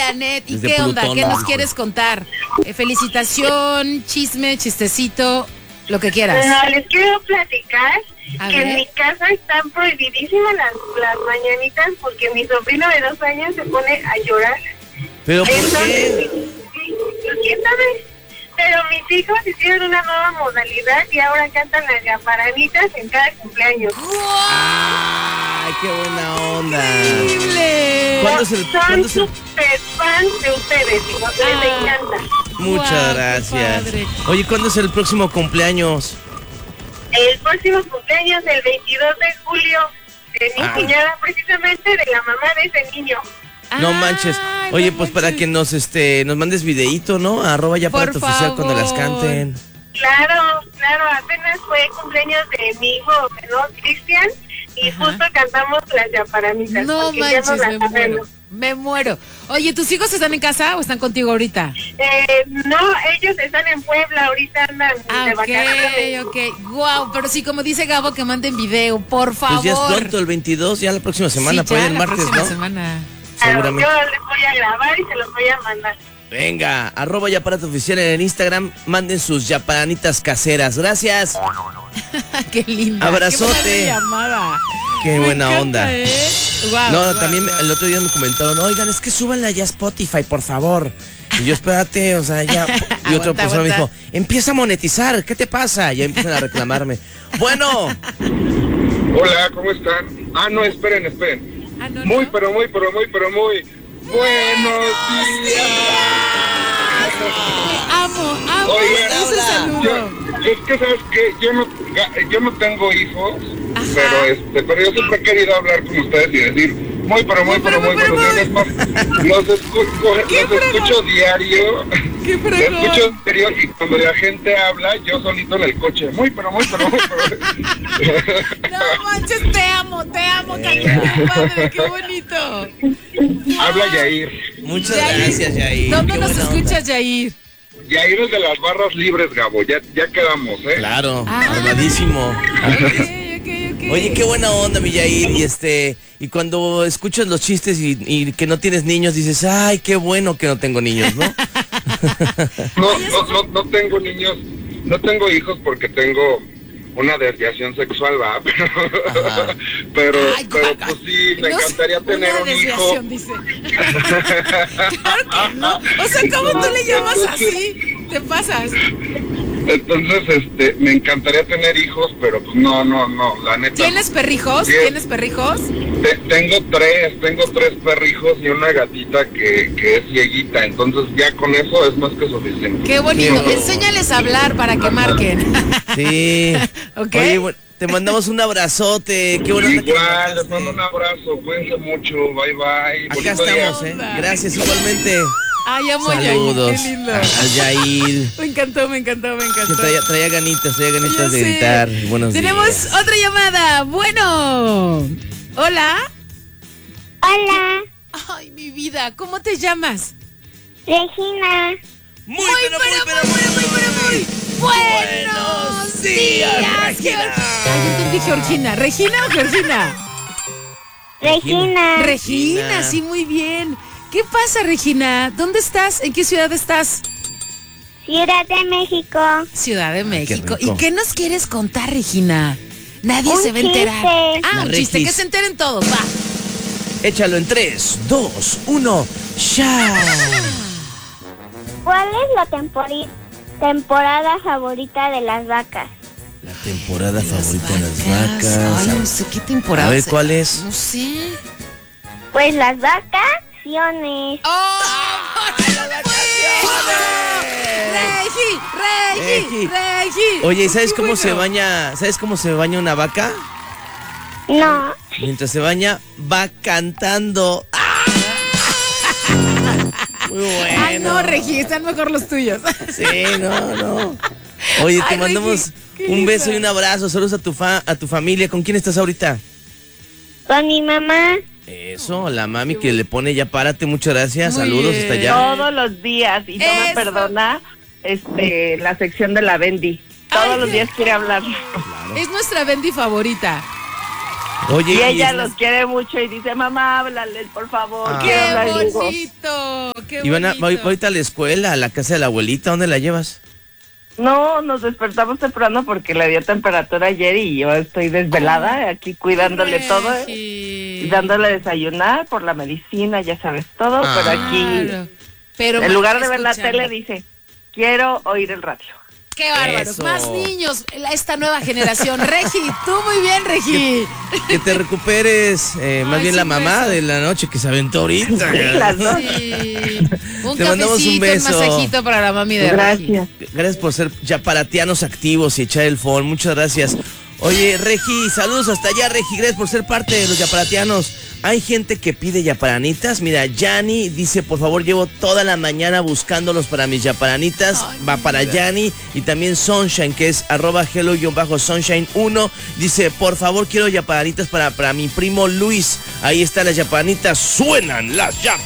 Anet, ¿y Desde qué onda? Plutón. ¿Qué nos quieres contar? Felicitación, chisme, chistecito, lo que quieras. No, les quiero platicar A que ver. en mi casa están prohibidísimas las mañanitas porque mi sobrino de 2 años se pone a llorar. ¿Pero por Entonces, qué? ¿quién sabe? Pero mis hijos hicieron una nueva modalidad y ahora cantan las yaparanitas en cada cumpleaños. ¡Ay, qué buena onda! ¡Increíble! ¿Cuándo es el- Son cuándo es el- súper fans de ustedes, hijos, les encanta. Muchas Guau, qué gracias. padre. Oye, ¿cuándo es el próximo cumpleaños? El próximo cumpleaños, el 22 de julio, de mi Ah. cuñada, precisamente de la mamá de ese niño. No Ay, manches. no Oye, pues para manches. que nos mandes videíto, ¿no? @ ya para Por tu oficial cuando las favor. canten. Claro, apenas fue cumpleaños de mi hijo menor, Cristian, y Ajá. justo cantamos las yaparanitas. No porque ya manches, nos las me muero. sabemos. Me muero. Oye, ¿tus hijos están en casa o están contigo ahorita? No, ellos están en Puebla, ahorita andan de vacaciones. Ok. Guau, pero sí, como dice Gabo, que manden video, por favor. Pues ya es pronto, el 22, ya la próxima semana, Sí, por ahí ya, el la martes, próxima ¿no? semana. Claro, Seguramente. yo les voy a grabar y se los voy a mandar. Venga, @ ya para tu oficial en el Instagram, manden sus yaparanitas caseras. Gracias. Qué linda. Abrazote. Qué padre llamada. Qué Me buena encanta, onda. ¿eh? Guau, No, guau, también guau. el otro día me comentaron, oigan, es que súbanla ya a Spotify, por favor. Y yo, espérate, o sea, ya. Y otra Aguanta, persona me aguanta. dijo, empieza a monetizar, ¿qué te pasa? Ya empiezan a reclamarme. Bueno, Hola, ¿cómo están? Ah, no, esperen. Ah, no, Muy, no. pero muy buenos días. Amo. Oigan, Ese saludo. Es que, ¿sabes qué? Yo no tengo hijos, Ajá. pero yo siempre he querido hablar con ustedes y decir, muy, pero muy buenos días. Es más, los escucho diario. Qué Los escucho diario y cuando la gente habla, yo solito en el coche. Muy, pero muy. No manches, te amo, cariño, padre, qué bonito. Habla Yair. muchas gracias, Yair. ¿Dónde Qué nos buena escuchas, Yair? Yair es de las barras libres, Gabo. Ya quedamos, ¿eh? onda. Claro, Ah. armadísimo. Ok. Oye, qué buena onda, mi Yair. Y cuando escuchas los chistes y que no tienes niños, dices, ay, qué bueno que no tengo niños, ¿no? No tengo niños, no tengo hijos porque tengo una desviación sexual, ¿va? Ajá. Pero Ay, pues guaca. sí, me No sé, encantaría tener una un hijo. desviación, dice. Claro que no. O sea, ¿cómo tú le llamas así? Te pasas. Entonces, me encantaría tener hijos, pero pues no, la neta. ¿Tienes perrijos? Bien. ¿Tienes perrijos? Tengo tres perrijos y una gatita que es cieguita, entonces ya con eso es más que suficiente. Qué bonito. Qué- Enséñales a hablar para que marquen. Sí. ¿Ok? Oye, te mandamos un abrazote. Qué buena onda que nos Igual, les marcaste. mando un abrazo, cuídense mucho, bye. Acá Bonito día. estamos, ¿eh? onda. Gracias, igualmente. Ay, amo a Yair, Saludos qué lindo. al Yair. Me encantó. Que traía ganitas Ya de sé. gritar. Buenos Tenemos días. otra llamada. Bueno. Hola. Hola, Ay, mi vida. ¿Cómo te llamas? Regina. Muy Buenos días, Regina. Ay, yo entendí Georgina. ¿Regina o Georgina? Regina. Regina, sí, muy bien. ¿Qué pasa, Regina? ¿Dónde estás? ¿En qué ciudad estás? Ciudad de México. Ciudad de qué México. rico. ¿Y qué nos quieres contar, Regina? Nadie Un se va a enterar. chiste. Ah, La un chiste, Regis. que se enteren todos, va. Échalo en 3, 2, 1. ¡Ya! ¿Cuál es la temporada favorita de las vacas? La temporada favorita de las Ay, no vacas. sé qué temporada. A ver, será. ¿cuál es? No sé. Pues las vacaciones. ¡Oh! Regi. Regi. Oye, ¿y sabes Qué cómo se bueno. baña? ¿Sabes cómo se baña una vaca? No. Mientras se baña, va cantando. Muy bueno. Ay, no, Regi, están mejor los tuyos. Sí, no. Oye, te Ay, mandamos Regi, qué un beso linda. y un abrazo. Saludos a tu familia. ¿Con quién estás ahorita? Con mi mamá. Eso, la mami que le pone ya párate. Muchas gracias. Muy Saludos bien. hasta allá. Todos los días y no me Eso. perdona la sección de la Bendy. Todos Ay, los días quiere hablar. Es nuestra Bendy favorita. Oye, Y ella es- los quiere mucho y dice, mamá, háblales, por favor. Ah. quiero ¡Qué hablar. Y digo, bonito! qué Y va bonito. ahorita a la escuela, a la casa de la abuelita, ¿dónde la llevas? No, nos despertamos temprano porque le dio temperatura ayer y yo estoy desvelada aquí cuidándole todo y dándole a desayunar por la medicina, ya sabes todo, pero aquí Claro. Pero en lugar de ver la escuchando. tele dice, quiero oír el radio. Qué bárbaro. Eso. Más niños, esta nueva generación. Regi, tú muy bien, Regi. Que te recuperes, más bien sí, la mamá beso. de la noche que se aventó ahorita. Las dos. Sí. Un Te mandamos un cafecito, beso. masajito para la mami de Regi. Gracias. Gracias por ser yaparatianos activos y echar el phone. Muchas gracias. Oye, Regi, saludos hasta allá, Regi. Gracias por ser parte de los yaparatianos. Hay gente que pide yaparanitas. Mira, Yani dice, por favor, llevo toda la mañana buscándolos para mis yaparanitas. Ay, Va para Yani. Y también Sunshine, que es @hello_sunshine1. Dice, por favor, quiero yaparanitas para mi primo Luis. Ahí están las yaparanitas. Suenan las yaparanitas.